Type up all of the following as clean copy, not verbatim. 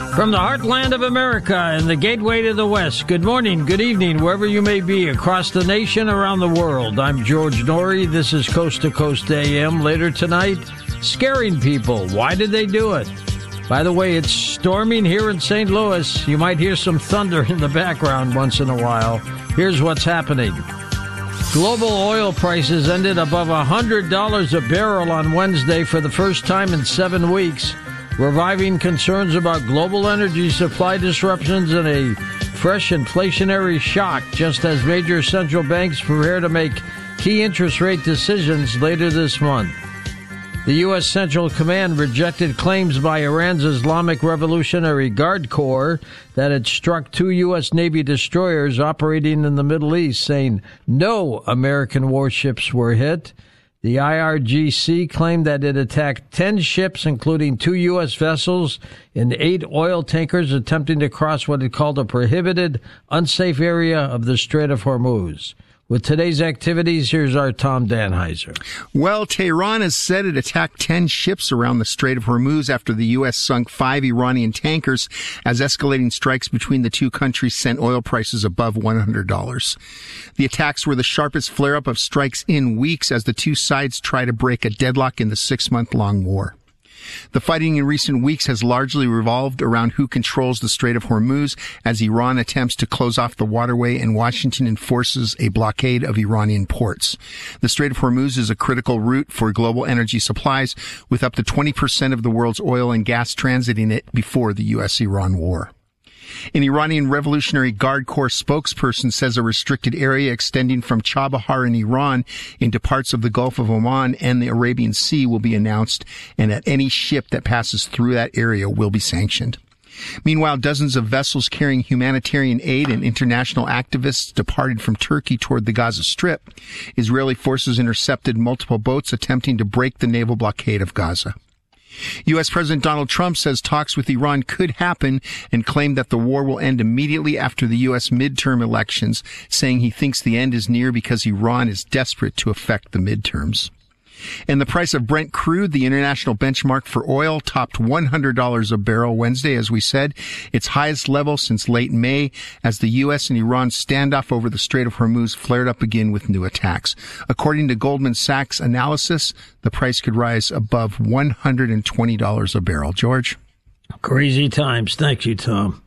From the heartland of America and the gateway to the West, good morning, good evening, wherever you may be across the nation, around the world. I'm George Noory. This is Coast to Coast AM. Later tonight, scaring people. Why did they do it? By the way, it's storming here in St. Louis. You might hear some thunder in the background once in a while. Here's what's happening. Global oil prices ended above $100 a barrel on Wednesday for the first time in 7 weeks, reviving concerns about global energy supply disruptions and a fresh inflationary shock just as major central banks prepare to make key interest rate decisions later this month. The U.S. Central Command rejected claims by Iran's Islamic Revolutionary Guard Corps that it struck 2 U.S. Navy destroyers operating in the Middle East, saying no American warships were hit. The IRGC claimed that it attacked 10 ships, including 2 U.S. vessels and 8 oil tankers attempting to cross what it called a prohibited, unsafe area of the Strait of Hormuz. With today's activities, here's our Tom Danheiser. Well, Tehran has said it attacked 10 ships around the Strait of Hormuz after the U.S. sunk 5 Iranian tankers as escalating strikes between the two countries sent oil prices above $100. The attacks were the sharpest flare-up of strikes in weeks as the two sides try to break a deadlock in the 6-month-long war. The fighting in recent weeks has largely revolved around who controls the Strait of Hormuz as Iran attempts to close off the waterway and Washington enforces a blockade of Iranian ports. The Strait of Hormuz is a critical route for global energy supplies, with up to 20% of the world's oil and gas transiting it before the U.S.-Iran war. An Iranian Revolutionary Guard Corps spokesperson says a restricted area extending from Chabahar in Iran into parts of the Gulf of Oman and the Arabian Sea will be announced, and that any ship that passes through that area will be sanctioned. Meanwhile, dozens of vessels carrying humanitarian aid and international activists departed from Turkey toward the Gaza Strip. Israeli forces intercepted multiple boats attempting to break the naval blockade of Gaza. U.S. President Donald Trump says talks with Iran could happen and claimed that the war will end immediately after the U.S. midterm elections, saying he thinks the end is near because Iran is desperate to affect the midterms. And the price of Brent crude, the international benchmark for oil, topped $100 a barrel Wednesday, as we said, its highest level since late May, as the U.S. and Iran standoff over the Strait of Hormuz flared up again with new attacks. According to Goldman Sachs analysis, the price could rise above $120 a barrel. George? Crazy times. Thank you, Tom.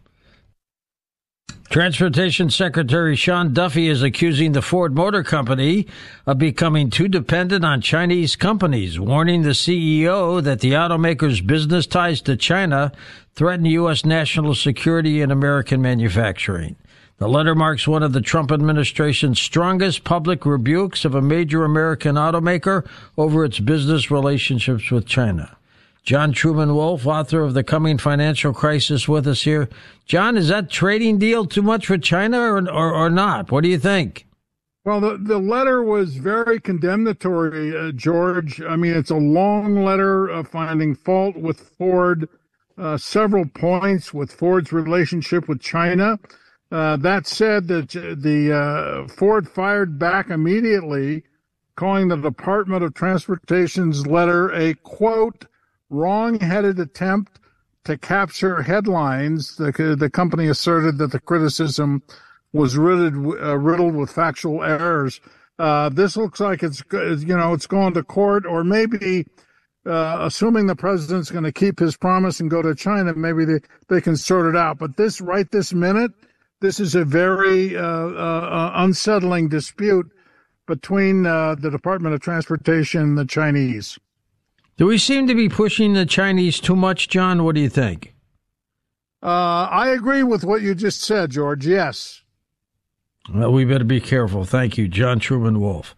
Transportation Secretary Sean Duffy is accusing the Ford Motor Company of becoming too dependent on Chinese companies, warning the CEO that the automaker's business ties to China threaten U.S. national security and American manufacturing. The letter marks one of the Trump administration's strongest public rebukes of a major American automaker over its business relationships with China. John Truman Wolfe, author of The Coming Financial Crisis, with us here. John, is that trading deal too much for China or not? What do you think? Well, the letter was very condemnatory, George. I mean, it's a long letter finding fault with Ford, several points with Ford's relationship with China. That said, the Ford fired back immediately, calling the Department of Transportation's letter a, quote, wrong-headed attempt to capture headlines. The company asserted that the criticism was riddled with factual errors. This looks like it's going to court, or maybe, assuming the president's going to keep his promise and go to China, maybe they can sort it out. But this minute, this is a very unsettling dispute between the Department of Transportation and the Chinese. Do we seem to be pushing the Chinese too much, John? What do you think? I agree with what you just said, George. Yes. Well, we better be careful. Thank you, John Truman Wolfe.